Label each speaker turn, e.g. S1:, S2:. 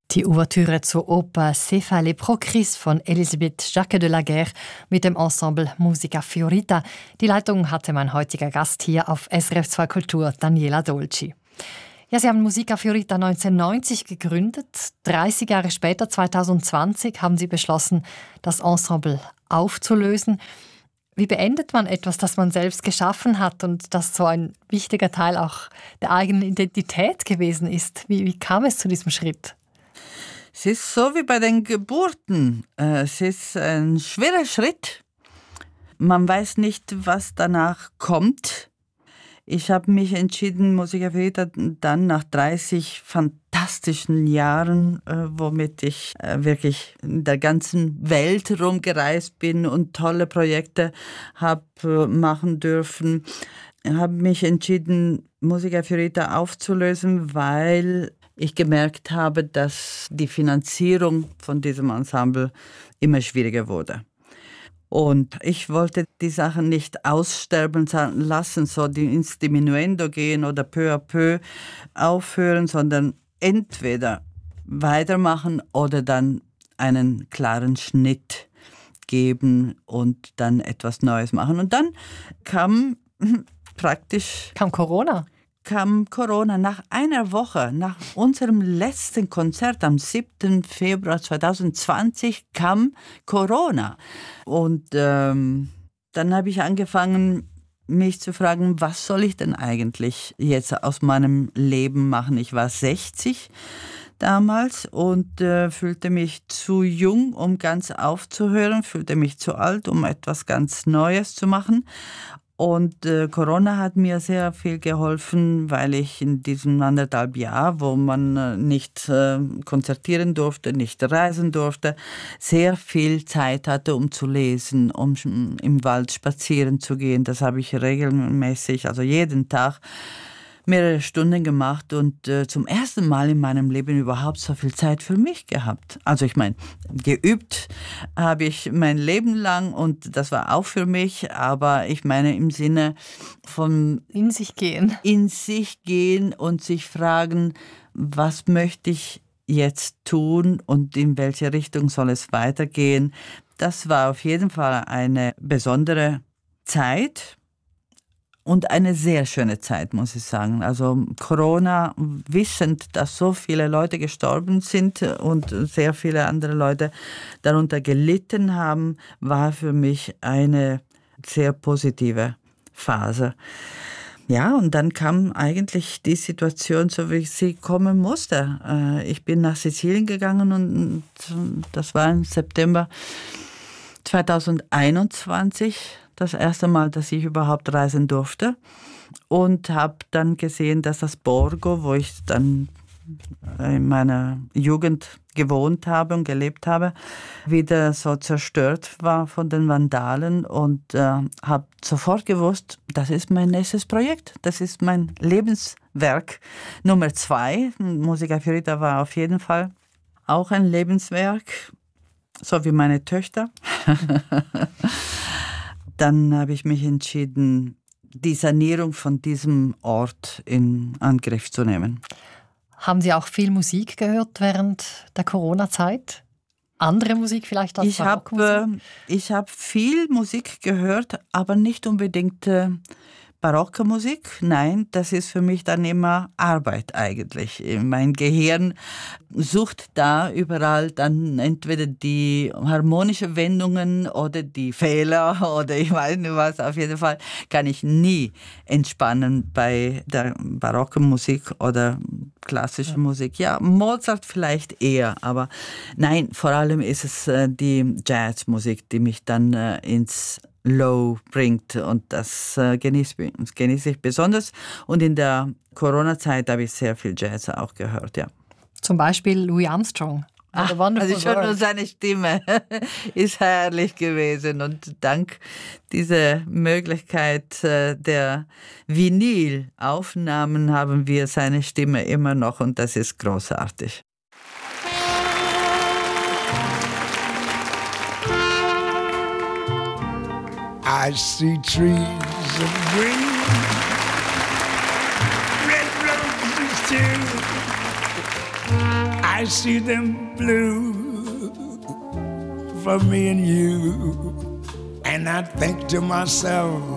S1: Die Ouvertüre zur Oper Céphale pro Christ von Elisabeth Jacques de la Guerre mit dem Ensemble Musica Fiorita. Die Leitung hatte mein heutiger Gast hier auf SRF 2 Kultur, Daniela Dolci. Ja, Sie haben Musica Fiorita 1990 gegründet. 30 Jahre später, 2020, haben Sie beschlossen, das Ensemble aufzulösen. Wie beendet man etwas, das man selbst geschaffen hat und das so ein wichtiger Teil auch der eigenen Identität gewesen ist? Wie kam es zu diesem Schritt?
S2: Es ist so wie bei den Geburten. Es ist ein schwerer Schritt. Man weiß nicht, was danach kommt. Ich habe mich entschieden, Musica Fiorita dann nach 30 fantastischen Jahren, womit ich wirklich in der ganzen Welt rumgereist bin und tolle Projekte habe machen dürfen, habe mich entschieden, Musica Fiorita aufzulösen, weil ich gemerkt habe, dass die Finanzierung von diesem Ensemble immer schwieriger wurde. Und ich wollte die Sachen nicht aussterben lassen, so ins Diminuendo gehen oder peu à peu aufhören, sondern entweder weitermachen oder dann einen klaren Schnitt geben und dann etwas Neues machen. Und dann kam Corona. Nach einer Woche, nach unserem letzten Konzert am 7. Februar 2020 kam Corona. Und dann habe ich angefangen, mich zu fragen, was soll ich denn eigentlich jetzt aus meinem Leben machen? Ich war 60 damals und fühlte mich zu jung, um ganz aufzuhören, fühlte mich zu alt, um etwas ganz Neues zu machen. Und Corona hat mir sehr viel geholfen, weil ich in diesem 1,5 Jahr, wo man nicht konzertieren durfte, nicht reisen durfte, sehr viel Zeit hatte, um zu lesen, um im Wald spazieren zu gehen. Das habe ich regelmäßig, also jeden Tag, mehrere Stunden gemacht und zum ersten Mal in meinem Leben überhaupt so viel Zeit für mich gehabt. Also ich meine, geübt habe ich mein Leben lang und das war auch für mich, aber ich meine im Sinne von
S1: in sich gehen
S2: und sich fragen, was möchte ich jetzt tun und in welche Richtung soll es weitergehen. Das war auf jeden Fall eine besondere Zeit. Und eine sehr schöne Zeit, muss ich sagen. Also Corona, wissend, dass so viele Leute gestorben sind und sehr viele andere Leute darunter gelitten haben, war für mich eine sehr positive Phase. Ja, und dann kam eigentlich die Situation, so wie sie kommen musste. Ich bin nach Sizilien gegangen und das war im September 2021. Das erste Mal, dass ich überhaupt reisen durfte und habe dann gesehen, dass das Borgo, wo ich dann in meiner Jugend gewohnt habe und gelebt habe, wieder so zerstört war von den Vandalen und habe sofort gewusst, das ist mein nächstes Projekt, das ist mein Lebenswerk Nummer 2. Musica Fiorita war auf jeden Fall auch ein Lebenswerk, so wie meine Töchter. Dann habe ich mich entschieden, die Sanierung von diesem Ort in Angriff zu nehmen.
S1: Haben Sie auch viel Musik gehört während der Corona-Zeit? Andere Musik vielleicht als Barockmusik?
S2: Ich habe viel Musik gehört, aber nicht unbedingt barocke Musik. Nein, das ist für mich dann immer Arbeit eigentlich. Mein Gehirn sucht da überall dann entweder die harmonischen Wendungen oder die Fehler oder ich weiß nicht was. Auf jeden Fall kann ich nie entspannen bei der barocken Musik oder klassischen Musik. Ja, Mozart vielleicht eher, aber nein, vor allem ist es die Jazzmusik, die mich dann ins Low bringt und das genieße ich besonders. Und in der Corona-Zeit habe ich sehr viel Jazz auch gehört, ja.
S1: Zum Beispiel Louis Armstrong.
S2: Also schon nur seine Stimme ist herrlich gewesen und dank dieser Möglichkeit der Vinyl-Aufnahmen haben wir seine Stimme immer noch und das ist großartig.
S3: I see trees of green, red roses too. I I see them blue for me and you. And I think to myself,